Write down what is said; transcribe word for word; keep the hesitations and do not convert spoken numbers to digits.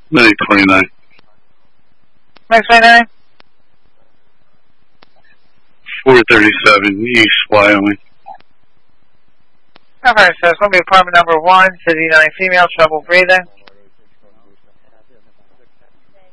May twenty-nine. May twenty-nine? four thirty-seven East Wyoming. Okay, so it's going to be apartment number one, city nine, female, trouble breathing.